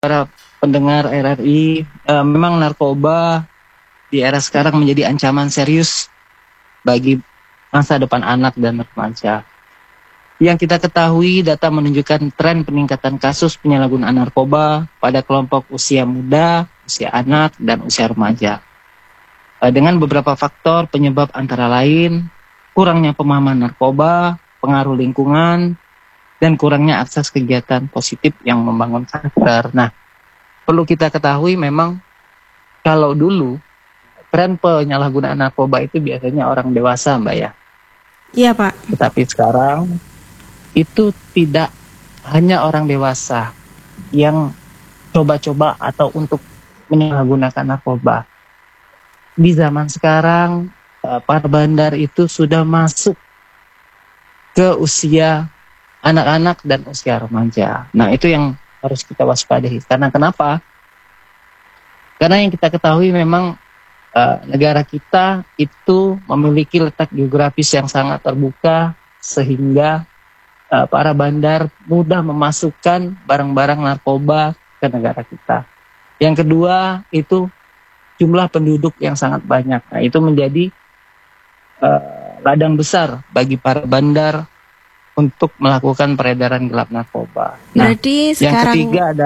para pendengar RRI, memang narkoba di era sekarang menjadi ancaman serius bagi masa depan anak dan remaja. Yang kita ketahui, data menunjukkan tren peningkatan kasus penyalahgunaan narkoba pada kelompok usia muda, usia anak, dan usia remaja. Dengan beberapa faktor penyebab antara lain, kurangnya pemahaman narkoba, pengaruh lingkungan, dan kurangnya akses kegiatan positif yang membangun karakter. Nah, perlu kita ketahui memang kalau dulu tren penyalahgunaan narkoba itu biasanya orang dewasa, Mbak ya. Iya, Pak. Tetapi sekarang itu tidak hanya orang dewasa yang coba-coba atau untuk menyalahgunakan narkoba. Di zaman sekarang, para bandar itu sudah masuk ke usia anak-anak dan usia remaja. Nah, itu yang harus kita waspadai. Karena kenapa? Karena yang kita ketahui memang negara kita itu memiliki letak geografis yang sangat terbuka sehingga para bandar mudah memasukkan barang-barang narkoba ke negara kita. Yang kedua itu jumlah penduduk yang sangat banyak. Nah, itu menjadi ladang besar bagi para bandar untuk melakukan peredaran gelap narkoba. Berarti yang ketiga ada,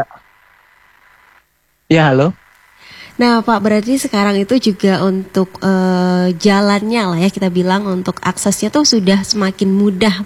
ya halo. Nah, Pak, berarti sekarang itu juga untuk jalannya lah ya, kita bilang untuk aksesnya tuh sudah semakin mudah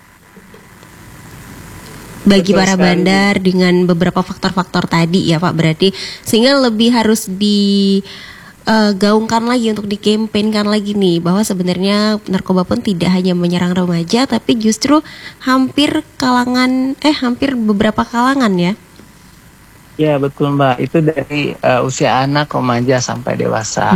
bagi para bandar dengan beberapa faktor-faktor tadi ya, Pak. Berarti sehingga lebih harus digaungkan lagi untuk dikampanyekan lagi nih bahwa sebenarnya narkoba pun tidak hanya menyerang remaja tapi justru hampir beberapa kalangan ya. Ya betul, Mbak, itu dari usia anak, remaja sampai dewasa.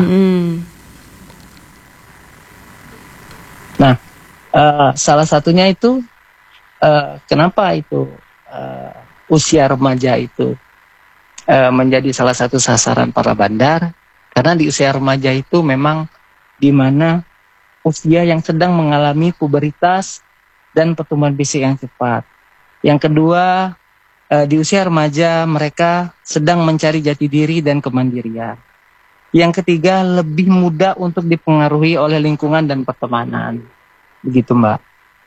Nah, salah satunya itu kenapa itu usia remaja itu menjadi salah satu sasaran para bandar? Karena di usia remaja itu memang di mana usia yang sedang mengalami pubertas dan pertumbuhan fisik yang cepat. Yang kedua, di usia remaja mereka sedang mencari jati diri dan kemandirian. Yang ketiga, lebih mudah untuk dipengaruhi oleh lingkungan dan pertemanan. Begitu, Mbak.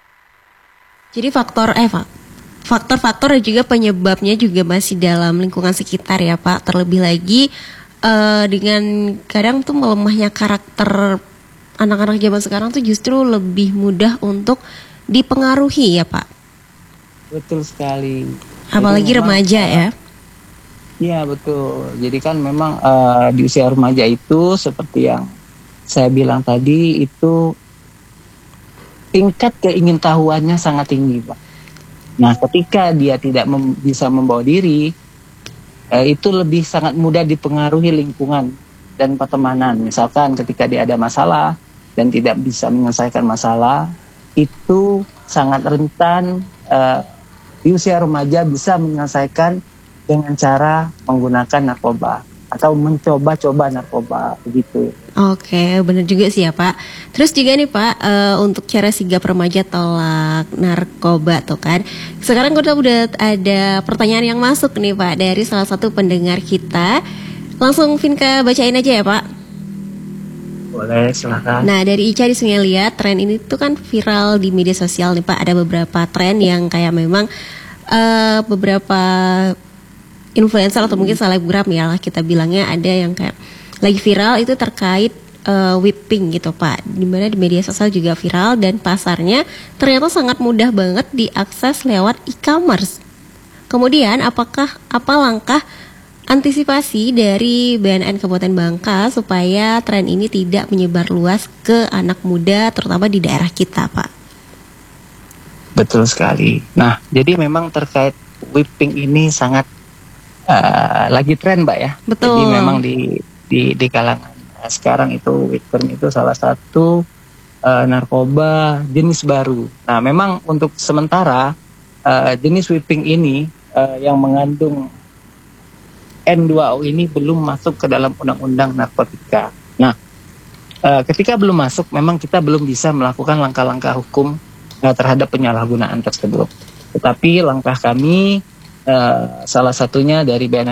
Jadi faktor-faktor dan juga penyebabnya juga masih dalam lingkungan sekitar ya, Pak. Terlebih lagi dengan kadang tuh melemahnya karakter anak-anak zaman sekarang tuh justru lebih mudah untuk dipengaruhi ya, Pak. Betul sekali. Apalagi remaja ya. Iya betul. Jadi kan memang di usia remaja itu seperti yang saya bilang tadi itu tingkat keingintahuannya sangat tinggi, Pak. Nah, ketika dia tidak bisa membawa diri, itu lebih sangat mudah dipengaruhi lingkungan dan pertemanan. Misalkan ketika dia ada masalah dan tidak bisa menyelesaikan masalah, itu sangat rentan di usia remaja bisa menyelesaikan dengan cara menggunakan narkoba atau mencoba-coba narkoba begitu. Oke, benar juga sih ya, Pak. Terus juga nih, Pak, untuk cara sigap remaja tolak narkoba tuh kan. Sekarang kita udah ada pertanyaan yang masuk nih, Pak, dari salah satu pendengar kita. Langsung Vinka bacain aja ya, Pak. Boleh, silakan. Nah, dari Ica di Sungai Liat, tren ini tuh kan viral di media sosial nih, Pak. Ada beberapa tren yang kayak memang beberapa influencer atau mungkin selebgram ya lah kita bilangnya, ada yang kayak lagi viral itu terkait whipping gitu, Pak. Dimana di media sosial juga viral dan pasarnya ternyata sangat mudah banget diakses lewat e-commerce. Kemudian apa langkah antisipasi dari BNN Kabupaten Bangka supaya tren ini tidak menyebar luas ke anak muda terutama di daerah kita, Pak? Betul sekali. Nah, jadi memang terkait whipping ini sangat lagi tren, Mbak ya. Betul. Jadi memang di kalangan sekarang itu whipping itu salah satu narkoba jenis baru. Nah, memang untuk sementara jenis whipping ini yang mengandung N2O ini belum masuk ke dalam undang-undang narkotika. Nah, ketika belum masuk, memang kita belum bisa melakukan langkah-langkah hukum terhadap penyalahgunaan tersebut. Tetapi langkah kami salah satunya dari BNN